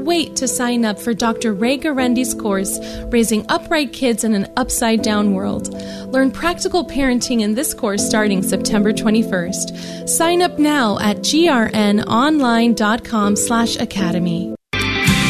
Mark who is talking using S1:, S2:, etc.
S1: wait to sign up for Dr. Ray Garendi's course, Raising Upright Kids in an Upside Down World. Learn practical parenting in this course starting September 21st. Sign up now at grnonline.com/academy.